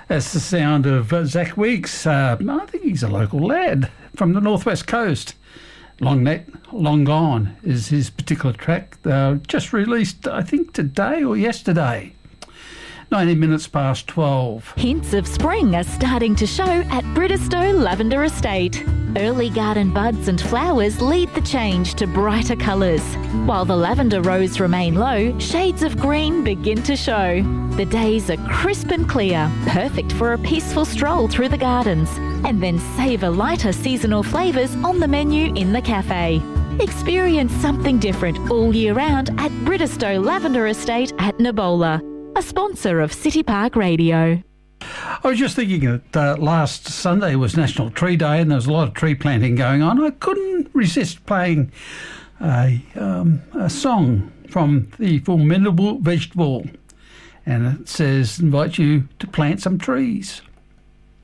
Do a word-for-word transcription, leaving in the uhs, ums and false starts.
That's the sound of uh, Zach Weeks. Uh, I think he's a local lad from the northwest coast. Long Net, Long Gone is his particular track. Uh, just released, I think, today or yesterday. nineteen minutes past twelve. Hints of spring are starting to show at Bridestow Lavender Estate. Early garden buds and flowers lead the change to brighter colours. While the lavender rows remain low, shades of green begin to show. The days are crisp and clear, perfect for a peaceful stroll through the gardens. And then savour lighter seasonal flavours on the menu in the cafe. Experience something different all year round at Bridestow Lavender Estate at Nabola, a sponsor of City Park Radio. I was just thinking that uh, last Sunday was National Tree Day and there was a lot of tree planting going on. I couldn't resist playing a, um, a song from the Formidable Vegetable, and it says, invite you to plant some trees.